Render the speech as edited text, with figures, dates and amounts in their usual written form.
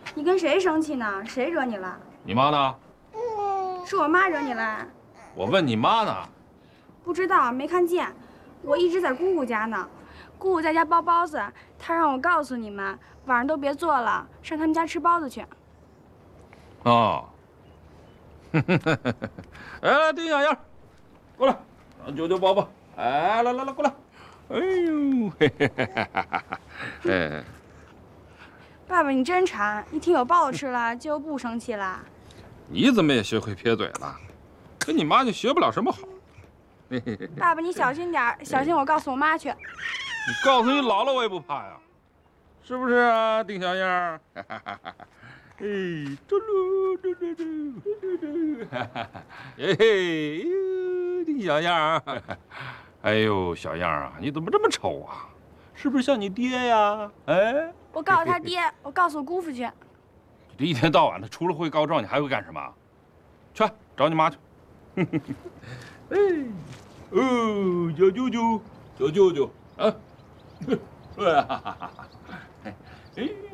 你跟谁生气呢？谁惹你了？ 你妈呢？ 是我妈惹你了。 我问你妈呢。 不知道，没看见。我一直在姑姑家呢。姑姑在家包包子，她让我告诉你们，晚上都别做了，上他们家吃包子去。 哦。来，丁小燕，过来，让舅舅抱抱。哎，来，过来。哎呦，嘿嘿嘿哈哈！哎， 爸爸，你真馋，一听有包子吃了就不生气了。 你怎么也学会撇嘴了？跟你妈就学不了什么好。 爸爸，你小心点，小心我告诉我妈去。 你告诉你姥姥，我也不怕呀，是不是啊，丁小燕？哎，嘟噜嘟嘟嘟嘟嘟，哎嘿，丁小燕，哎呦，小样啊，你怎么这么丑啊？是不是像你爹呀？哎， 我告诉他爹，我告诉我姑父去。 你这一天到晚的，除了会告状，你还会干什么？去找你妈去。哎，哦，小舅舅，小舅舅啊，哎。